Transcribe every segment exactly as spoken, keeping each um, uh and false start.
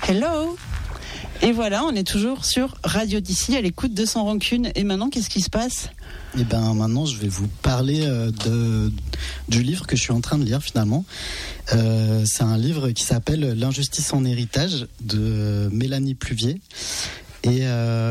Hello. Et voilà, on est toujours sur Radio D'ici à l'écoute de Sans Rancune. Et maintenant, qu'est-ce qui se passe ? Et ben maintenant, je vais vous parler euh, de, du livre que je suis en train de lire finalement. Euh, c'est un livre qui s'appelle L'injustice en héritage de Mélanie Pluvier. Et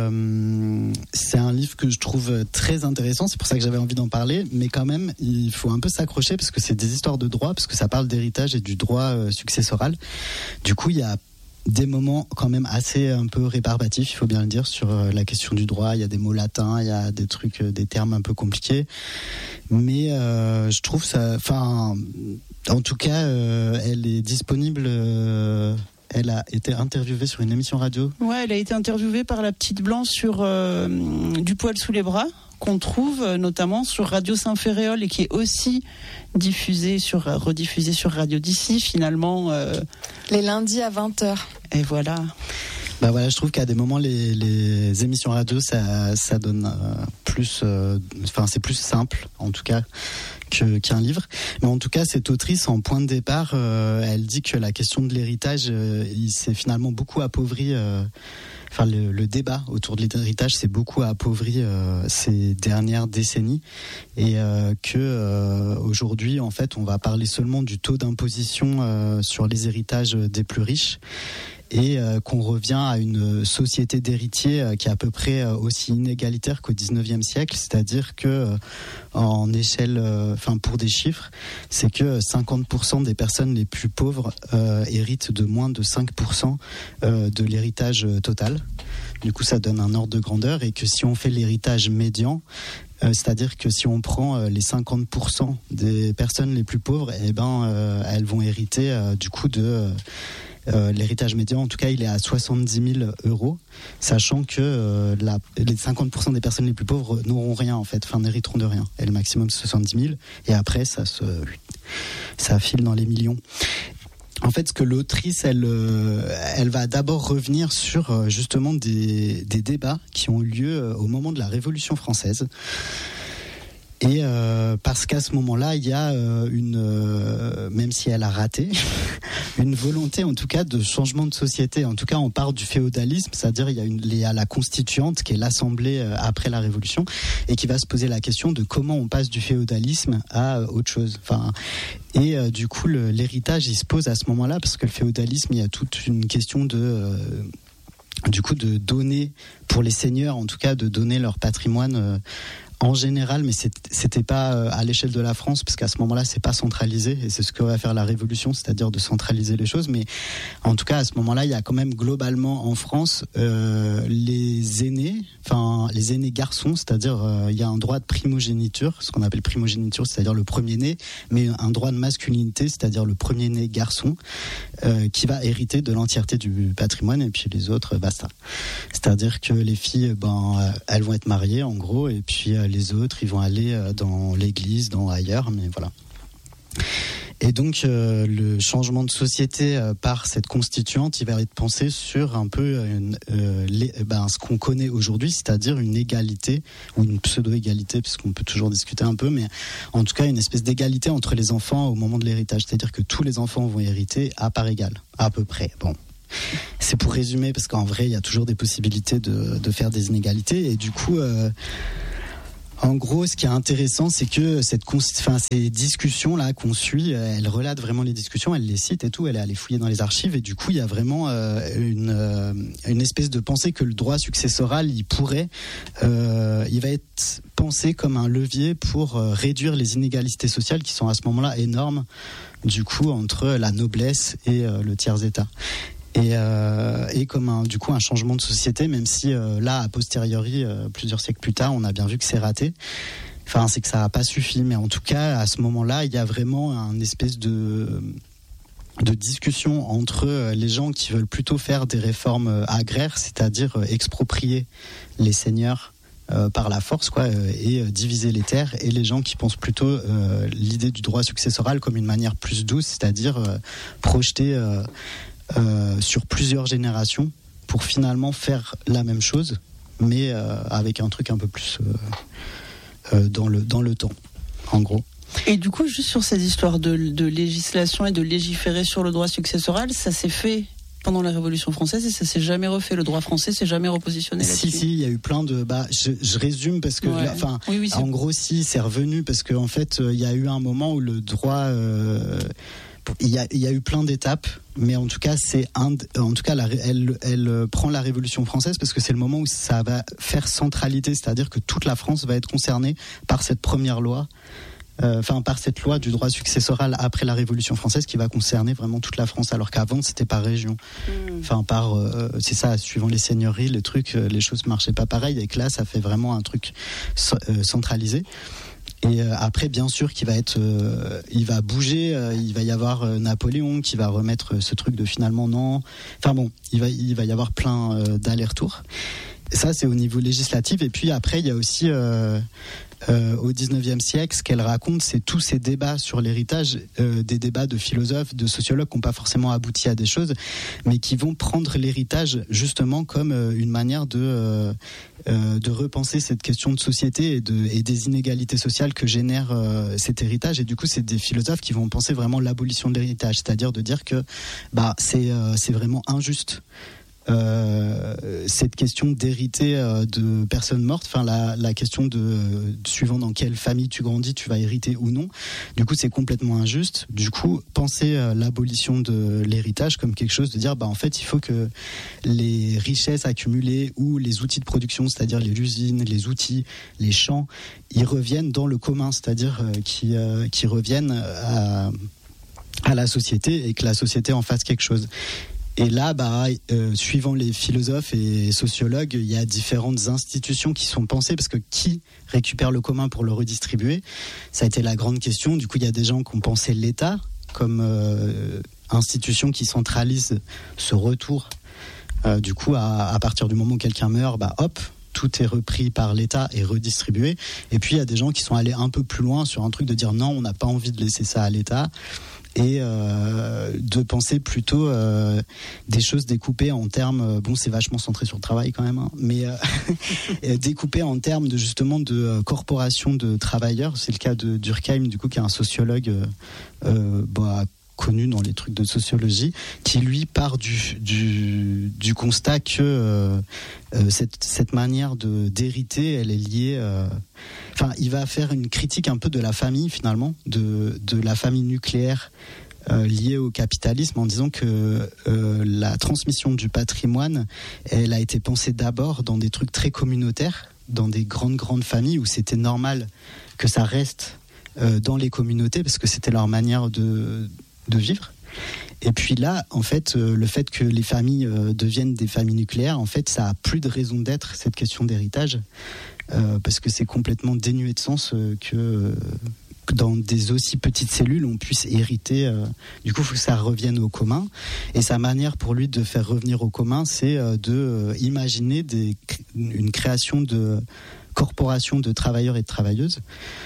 euh, c'est un livre que je trouve très intéressant, c'est pour ça que j'avais envie d'en parler, mais quand même il faut un peu s'accrocher parce que c'est des histoires de droit, parce que ça parle d'héritage et du droit euh, successoral. Du coup il y a des moments quand même assez un peu rébarbatifs, il faut bien le dire, sur euh, la question du droit. Il y a des mots latins, il y a des trucs, euh, des termes un peu compliqués, mais euh, je trouve ça, enfin en tout cas euh, elle est disponible euh, Elle a été interviewée sur une émission radio. Ouais, elle a été interviewée par la petite Blanc sur euh, Du poil sous les bras, qu'on trouve euh, notamment sur Radio Saint-Ferréol et qui est aussi diffusée sur, rediffusée sur Radio D'ici finalement. Euh... Les lundis à vingt heures. Et voilà. Bah voilà, je trouve qu'à des moments les, les émissions radio ça, ça donne euh, plus, enfin euh, c'est plus simple en tout cas. Que, qu'un livre, mais en tout cas cette autrice en point de départ euh, elle dit que la question de l'héritage euh, il s'est finalement beaucoup appauvri, euh, enfin le, le débat autour de l'héritage s'est beaucoup appauvri euh, ces dernières décennies et euh, que euh, aujourd'hui en fait on va parler seulement du taux d'imposition euh, sur les héritages des plus riches et euh, qu'on revient à une société d'héritiers euh, qui est à peu près euh, aussi inégalitaire qu'au dix-neuvième siècle, c'est-à-dire que euh, en échelle, enfin euh, pour des chiffres, c'est que cinquante pour cent des personnes les plus pauvres euh, héritent de moins de cinq pour cent euh, de l'héritage total. Du coup, ça donne un ordre de grandeur et que si on fait l'héritage médian, Euh, c'est-à-dire que si on prend euh, les cinquante pour cent des personnes les plus pauvres, eh ben, euh, elles vont hériter euh, du coup de euh, euh, l'héritage médian. En tout cas, il est à soixante-dix mille euros, sachant que euh, la, les cinquante pour cent des personnes les plus pauvres n'auront rien en fait, enfin n'hériteront de rien. Et le maximum c'est soixante-dix mille, et après ça se, ça file dans les millions. En fait, ce que l'autrice, elle, elle va d'abord revenir sur justement des, des débats qui ont eu lieu au moment de la Révolution française. Et euh, parce qu'à ce moment-là, il y a euh, une, euh, même si elle a raté, une volonté en tout cas de changement de société. En tout cas, on part du féodalisme, c'est-à-dire il y a, une, il y a la constituante qui est l'Assemblée euh, après la Révolution et qui va se poser la question de comment on passe du féodalisme à euh, autre chose. Enfin, et euh, du coup, le, l'héritage, il se pose à ce moment-là parce que le féodalisme, il y a toute une question de... Euh, du coup, de donner, pour les seigneurs en tout cas, de donner leur patrimoine... Euh, en général, mais c'était pas à l'échelle de la France, parce qu'à ce moment-là, c'est pas centralisé, et c'est ce que va faire la Révolution, c'est-à-dire de centraliser les choses. Mais en tout cas, à ce moment-là, il y a quand même globalement en France euh, les aînés, enfin les aînés garçons, c'est-à-dire euh, il y a un droit de primogéniture, ce qu'on appelle primogéniture, c'est-à-dire le premier-né, mais un droit de masculinité, c'est-à-dire le premier-né garçon, euh, qui va hériter de l'entièreté du patrimoine, et puis les autres, basta. C'est-à-dire que les filles, ben, elles vont être mariées, en gros, et puis euh, les autres, ils vont aller dans l'église, dans ailleurs, mais voilà. Et donc, euh, le changement de société euh, par cette constituante, il va être pensé sur un peu une, euh, les, ben, ce qu'on connaît aujourd'hui, c'est-à-dire une égalité, ou une pseudo-égalité, puisqu'on peut toujours discuter un peu, mais en tout cas, une espèce d'égalité entre les enfants au moment de l'héritage. C'est-à-dire que tous les enfants vont hériter à part égale, à peu près. Bon. C'est pour résumer, parce qu'en vrai, il y a toujours des possibilités de, de faire des inégalités, et du coup... Euh, En gros, ce qui est intéressant, c'est que cette, enfin, ces discussions-là qu'on suit, elle relate vraiment les discussions, elle les cite et tout, elle est allée fouiller dans les archives, et du coup, il y a vraiment euh, une, euh, une espèce de pensée que le droit successoral, il pourrait, euh, il va être pensé comme un levier pour euh, réduire les inégalités sociales qui sont à ce moment-là énormes, du coup, entre la noblesse et euh, le tiers-état. Et, euh, et comme un, du coup un changement de société, même si euh, là, a posteriori, euh, plusieurs siècles plus tard, on a bien vu que c'est raté. Enfin, c'est que ça n'a pas suffi, mais en tout cas, à ce moment-là, il y a vraiment un espèce de, de discussion entre les gens qui veulent plutôt faire des réformes agraires, c'est-à-dire exproprier les seigneurs euh, par la force, quoi, et diviser les terres, et les gens qui pensent plutôt euh, l'idée du droit successoral comme une manière plus douce, c'est-à-dire euh, projeter euh, euh, sur plusieurs générations pour finalement faire la même chose, mais euh, avec un truc un peu plus euh, euh, dans le dans le temps, en gros. Et du coup, juste sur ces histoires de, de législation et de légiférer sur le droit successoral, ça s'est fait pendant la Révolution française et ça s'est jamais refait. Le droit français s'est jamais repositionné là-dessus. Si, si, il y a eu plein de... Bah, je, je résume parce que, ouais. enfin, oui, oui, en gros, si, c'est revenu parce qu'en en fait, il y a eu un moment où le droit... Euh, il, y a, il y a eu plein d'étapes, mais en tout cas, c'est un, en tout cas, la, elle, elle prend la Révolution française parce que c'est le moment où ça va faire centralité, c'est-à-dire que toute la France va être concernée par cette première loi. Enfin, euh, par cette loi du droit successoral après la Révolution française qui va concerner vraiment toute la France, alors qu'avant c'était par région. Enfin, mmh. par, euh, c'est ça, suivant les seigneuries, les trucs, les choses marchaient pas pareil. Et que là, ça fait vraiment un truc euh, centralisé. Et euh, après, bien sûr, qu'il va être, euh, il va bouger. Euh, il va y avoir euh, Napoléon qui va remettre ce truc de finalement non. Enfin bon, il va, il va y avoir plein euh, d'allers-retours. Ça, c'est au niveau législatif. Et puis après, il y a aussi euh, euh, au dix-neuvième siècle, ce qu'elle raconte, c'est tous ces débats sur l'héritage, euh, des débats de philosophes, de sociologues qui n'ont pas forcément abouti à des choses, mais qui vont prendre l'héritage justement comme euh, une manière de euh, euh, de repenser cette question de société et, de, et des inégalités sociales que génère euh, cet héritage. Et du coup, c'est des philosophes qui vont penser vraiment l'abolition de l'héritage, c'est-à-dire de dire que bah c'est euh, c'est vraiment injuste. Euh, cette question d'hériter euh, de personnes mortes, enfin la, la question de euh, suivant dans quelle famille tu grandis, tu vas hériter ou non. Du coup, c'est complètement injuste. Du coup, penser euh, l'abolition de l'héritage comme quelque chose de dire, bah en fait, il faut que les richesses accumulées ou les outils de production, c'est-à-dire les usines, les outils, les champs, ils reviennent dans le commun, c'est-à-dire euh, qui euh, qui reviennent à à la société et que la société en fasse quelque chose. Et là, bah, euh, suivant les philosophes et sociologues, il y a différentes institutions qui sont pensées parce que qui récupère le commun pour le redistribuer ? Ça a été la grande question. Du coup, il y a des gens qui ont pensé l'État comme euh, institution qui centralise ce retour. Euh, du coup, à, à partir du moment où quelqu'un meurt, bah hop, tout est repris par l'État et redistribué. Et puis, il y a des gens qui sont allés un peu plus loin sur un truc de dire non, on n'a pas envie de laisser ça à l'État. Et euh, de penser plutôt euh, des choses découpées en termes, bon c'est vachement centré sur le travail quand même, hein, mais euh, découpées en termes de justement de euh, corporation de travailleurs. C'est le cas de Durkheim du coup qui est un sociologue euh, euh, bah, connu dans les trucs de sociologie, qui lui part du, du, du constat que euh, euh, cette, cette manière de, d'hériter, elle est liée... Euh, enfin, il va faire une critique un peu de la famille, finalement, de, de la famille nucléaire euh, liée au capitalisme, en disant que euh, la transmission du patrimoine, elle a été pensée d'abord dans des trucs très communautaires, dans des grandes, grandes familles où c'était normal que ça reste euh, dans les communautés, parce que c'était leur manière de... de vivre. Et puis là, en fait, euh, le fait que les familles euh, deviennent des familles nucléaires, en fait, ça a plus de raison d'être, cette question d'héritage, euh, parce que c'est complètement dénué de sens euh, que, euh, que dans des aussi petites cellules, on puisse hériter. Euh, du coup, il faut que ça revienne au commun. Et sa manière pour lui de faire revenir au commun, c'est euh, de euh, imaginer des, une création de corporations de travailleurs et de travailleuses,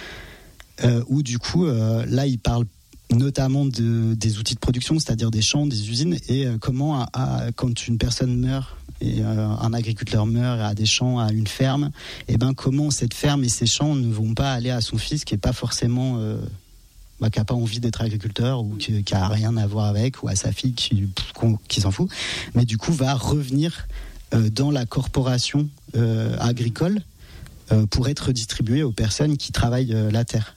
euh, où du coup, euh, là, il parle notamment de, des outils de production, c'est-à-dire des champs, des usines, et euh, comment, à, à, quand une personne meurt, et euh, un agriculteur meurt, a des champs, a une ferme, et ben comment cette ferme et ces champs ne vont pas aller à son fils qui est pas forcément, euh, bah, qui a pas envie d'être agriculteur ou qui, qui a rien à voir avec, ou à sa fille qui, qui s'en fout, mais du coup va revenir euh, dans la corporation euh, agricole euh, pour être redistribué aux personnes qui travaillent euh, la terre.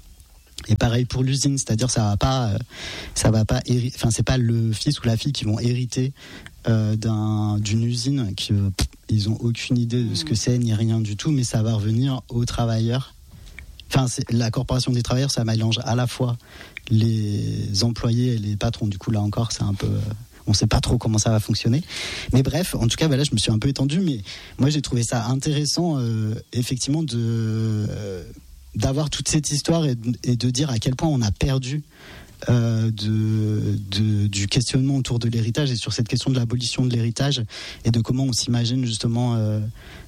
Et pareil pour l'usine, c'est-à-dire ça va pas, ça va pas, héri- enfin c'est pas le fils ou la fille qui vont hériter euh, d'un, d'une usine qui euh, ils ont aucune idée de ce que c'est ni rien du tout, mais ça va revenir aux travailleurs. Enfin c'est, la corporation des travailleurs, ça mélange à la fois les employés et les patrons. Du coup là encore c'est un peu, on sait pas trop comment ça va fonctionner. Mais bref, en tout cas, bah là je me suis un peu étendu, mais moi j'ai trouvé ça intéressant, euh, effectivement de euh, d'avoir toute cette histoire et de, et de dire à quel point on a perdu euh, de, de, du questionnement autour de l'héritage et sur cette question de l'abolition de l'héritage et de comment on s'imagine justement euh,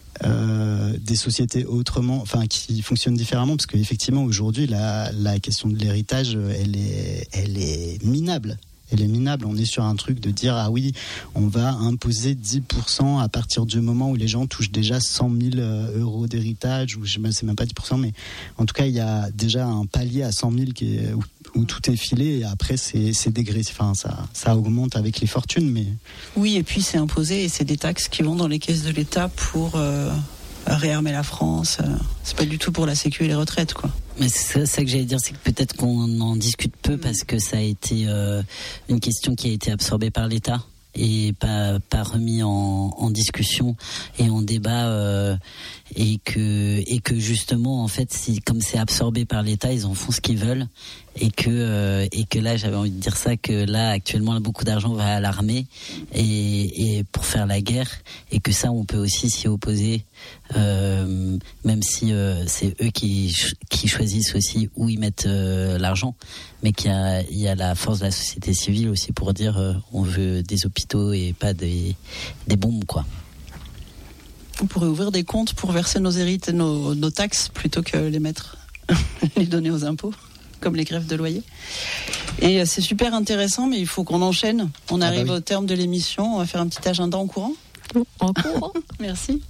euh, des sociétés autrement, enfin qui fonctionnent différemment, parce qu'effectivement aujourd'hui la, la question de l'héritage elle est, elle est minable. elle est minable. On est sur un truc de dire ah oui, on va imposer dix pour cent à partir du moment où les gens touchent déjà cent mille euros d'héritage, ou je ne sais même pas dix pour cent, mais en tout cas il y a déjà un palier à cent mille qui est, où, où tout est filé, et après c'est, c'est dégressif. Enfin, ça, ça augmente avec les fortunes. Mais... Oui, et puis c'est imposé, et c'est des taxes qui vont dans les caisses de l'État pour euh, réarmer la France. C'est pas du tout pour la sécu et les retraites, quoi. Mais c'est ça que j'allais dire, c'est que peut-être qu'on en discute peu parce que ça a été euh, une question qui a été absorbée par l'État et pas, pas remis en, en discussion et en débat, euh, et que et que justement en fait, si comme c'est absorbé par l'État, ils en font ce qu'ils veulent, et que euh, et que là j'avais envie de dire ça, que là actuellement beaucoup d'argent va à l'armée et, et pour faire la guerre, et que ça on peut aussi s'y opposer, euh, même si euh, c'est eux qui qui choisissent aussi où ils mettent euh, l'argent, mais qu'il y a il y a la force de la société civile aussi pour dire euh, on veut des hôpitaux et pas des des bombes, quoi. On pourrait ouvrir des comptes pour verser nos hérites, nos, nos taxes, plutôt que les mettre, les donner aux impôts, comme les grèves de loyer. Et c'est super intéressant, mais il faut qu'on enchaîne. On arrive ah bah oui. au terme de l'émission. On va faire un petit agenda en courant. En courant. Merci.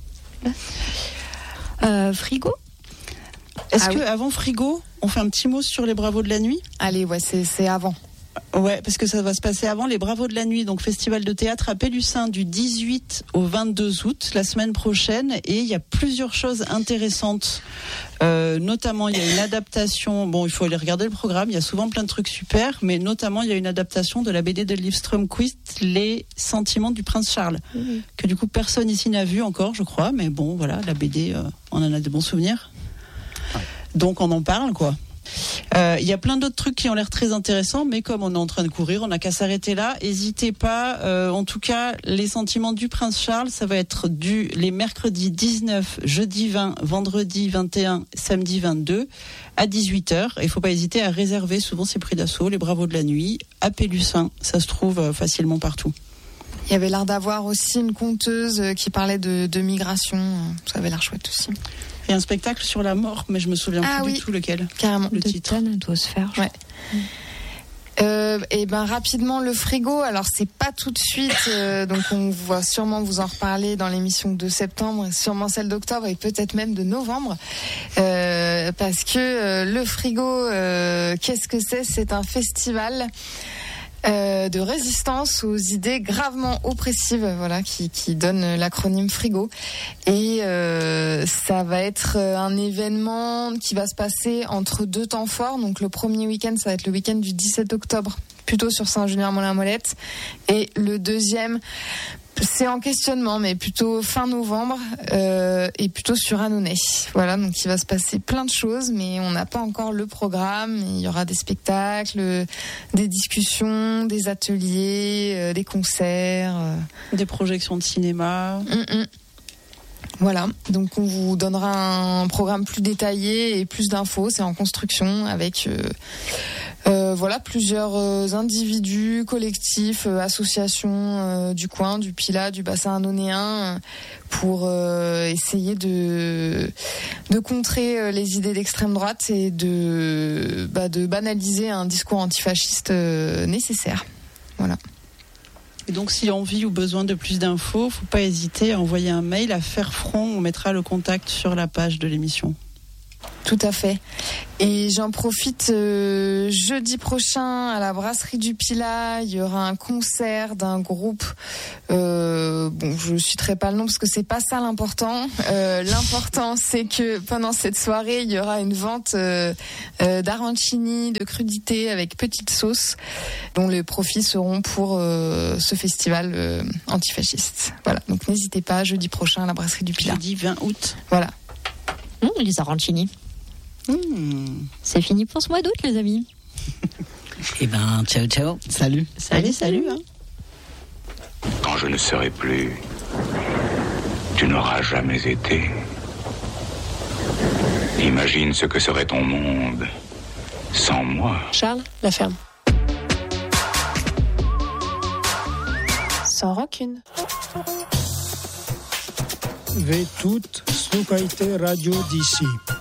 Euh, frigo. Est-ce ah que oui. avant frigo, on fait un petit mot sur les Bravos de la nuit ? Allez, ouais, c'est, c'est avant. Ouais, parce que ça va se passer avant les Bravos de la nuit, donc festival de théâtre à Pélussin du dix-huit au vingt-deux août, la semaine prochaine, et il y a plusieurs choses intéressantes. Euh, notamment, il y a une adaptation. Bon, il faut aller regarder le programme. Il y a souvent plein de trucs super, mais notamment, il y a une adaptation de la B D de Liv Strömquist, Les Sentiments du Prince Charles, mmh. que du coup personne ici n'a vu encore, je crois. Mais bon, voilà, la B D, euh, on en a de bons souvenirs. Donc, on en parle, quoi. Il euh, y a plein d'autres trucs qui ont l'air très intéressants, mais comme on est en train de courir, on n'a qu'à s'arrêter là. N'hésitez pas. Euh, en tout cas, les Sentiments du Prince Charles, ça va être du les mercredis dix-neuf, jeudi vingt, vendredi vingt et un, samedi vingt-deux à dix-huit heures. Il ne faut pas hésiter à réserver. Souvent, c'est pris d'assaut. Les Bravos de la nuit à Pélussin, ça se trouve euh, facilement partout. Il y avait l'air d'avoir aussi une conteuse qui parlait de, de migration. Ça avait l'air chouette aussi. Il y a un spectacle sur la mort, mais je me souviens ah, plus oui. du tout lequel. Carrément. Le de titre. Atmosphère. Ouais. Mmh. Euh, et ben rapidement le frigo. Alors c'est pas tout de suite, euh, donc on va sûrement vous en reparler dans l'émission de septembre, sûrement celle d'octobre et peut-être même de novembre, euh, parce que euh, le frigo, euh, qu'est-ce que c'est ? C'est un festival. Euh, de résistance aux idées gravement oppressives, voilà, qui, qui donne l'acronyme Frigo. Et euh, ça va être un événement qui va se passer entre deux temps forts. Donc le premier week-end, ça va être le week-end du dix-sept octobre, plutôt sur Saint-Julien-Molin-Molette. Et le deuxième, c'est en questionnement, mais plutôt fin novembre, euh, et plutôt sur Annonay. Voilà, donc il va se passer plein de choses, mais on n'a pas encore le programme. Il y aura des spectacles, des discussions, des ateliers, euh, des concerts. Euh... Des projections de cinéma. Mm-mm. Voilà, donc on vous donnera un programme plus détaillé et plus d'infos. C'est en construction avec... Euh, Euh, voilà, plusieurs euh, individus, collectifs, euh, associations euh, du coin, du Pilat, du bassin annonéen, euh, pour euh, essayer de de contrer euh, les idées d'extrême droite et de bah, de banaliser un discours antifasciste euh, nécessaire. Voilà. Et donc, si envie ou besoin de plus d'infos, faut pas hésiter à envoyer un mail à Faire Front. On mettra le contact sur la page de l'émission. Tout à fait. Et j'en profite, euh, jeudi prochain à la brasserie du Pilat, il y aura un concert d'un groupe. Euh, bon, je citerai pas le nom parce que c'est pas ça l'important. Euh, l'important, c'est que pendant cette soirée, il y aura une vente euh, euh, d'arancini, de crudités avec petite sauce, dont les profits seront pour euh, ce festival euh, antifasciste. Voilà. Donc n'hésitez pas, jeudi prochain à la brasserie du Pilat. Jeudi vingt août. Voilà. Mmh, les arancini. Mmh. C'est fini pour ce mois d'août, les amis. Eh ben, ciao, ciao. Salut. Salut, salut. Hein. Quand je ne serai plus, tu n'auras jamais été. Imagine ce que serait ton monde sans moi. Charles, la ferme. Sans rancune. Ve tut slukajte radio D C.